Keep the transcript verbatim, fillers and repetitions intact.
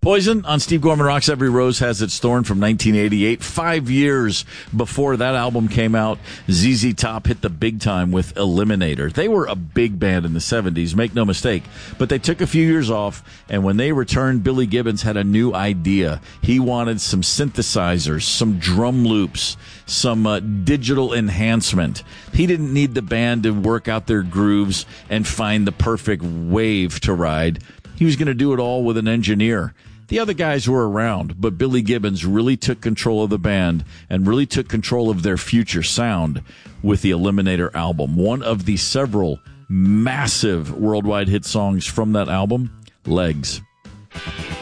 Poison on Steve Gorman Rocks. Every Rose Has Its Thorn from nineteen eighty-eight. Five years before that album came out, Z Z Top hit the big time with Eliminator. They were a big band in the seventies, make no mistake. But they took a few years off, and when they returned, Billy Gibbons had a new idea. He wanted some synthesizers, some drum loops, some uh, digital enhancement. He didn't need the band to work out their grooves and find the perfect wave to ride. He was going to do it all with an engineer. The other guys were around, but Billy Gibbons really took control of the band and really took control of their future sound with the Eliminator album. One of the several massive worldwide hit songs from that album, Legs.